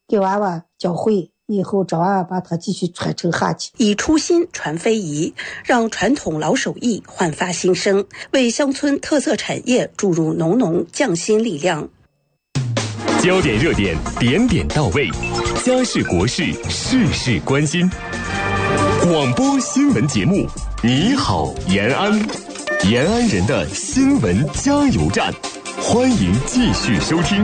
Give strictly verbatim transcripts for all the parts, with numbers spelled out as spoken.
给娃娃教会，以后找娃娃把它继续传承下去。 以初心传非遗，让传统老手艺焕发新生，为乡村特色产业注入浓浓匠心力量。 焦点热点，点点到位，家事国事，事事关心。广播新闻节目，你好延安，延安人的新闻加油站，欢迎继续收听。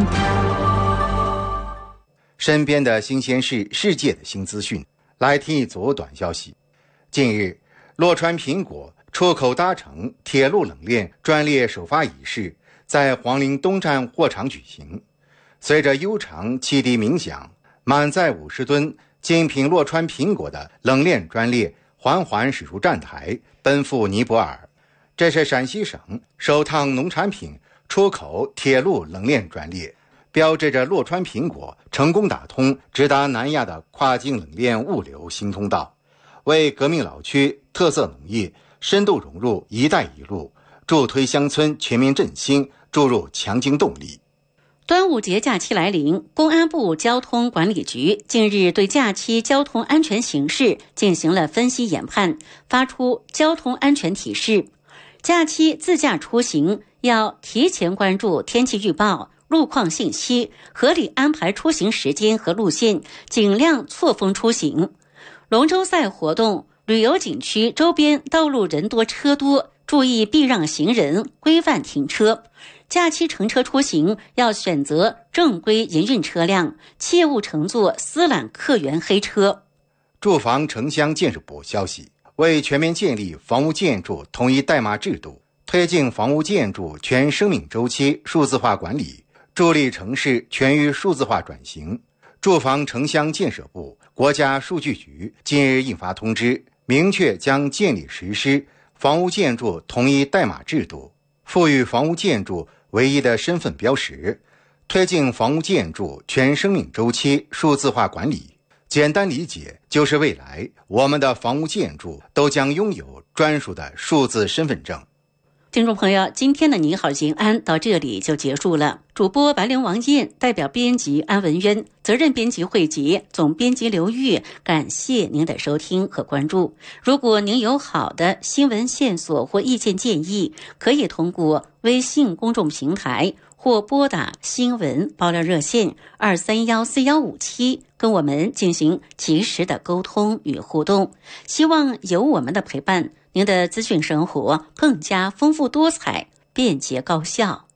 身边的新鲜事，世界的新资讯，来听一组短消息。近日，洛川苹果出口搭乘铁路冷链专列首发仪式在黄陵东站货场举行。随着悠长汽笛鸣响，满载五十吨精品洛川苹果的冷链专列缓缓驶入站台，奔赴尼泊尔。这是陕西省首趟农产品出口铁路冷链专列，标志着洛川苹果成功打通直达南亚的跨境冷链物流新通道，为革命老区特色农业深度融入一带一路，助推乡村全面振兴注入强劲动力。 端午节假期来临，公安部交通管理局近日对假期交通安全形势进行了分析研判，发出交通安全提示。假期自驾出行要提前关注天气预报、路况信息，合理安排出行时间和路线，尽量错峰出行。龙舟赛活动、旅游景区周边道路人多车多，注意避让行人，规范停车。假期乘车出行要选择正规营运车辆，切勿乘坐私揽客源黑车。 住房城乡建设部消息，为全面建立房屋建筑统一代码制度，推进房屋建筑全生命周期数字化管理，助力城市全域数字化转型，住房城乡建设部、国家数据局近日印发通知，明确将建立实施房屋建筑统一代码制度，赋予房屋建筑唯一的身份标识，推进房屋建筑全生命周期数字化管理。简单理解就是未来我们的房屋建筑都将拥有专属的数字身份证。 听众朋友，今天的你好延安到这里就结束了。主播白灵王燕代表编辑安文渊，责任编辑慧杰，总编辑刘玉，感谢您的收听和关注。如果您有好的新闻线索或意见建议，可以通过微信公众平台或拨打新闻爆料热线二三幺四幺五七跟我们进行及时的沟通与互动。希望有我们的陪伴，您的资讯生活更加丰富多彩、便捷高效。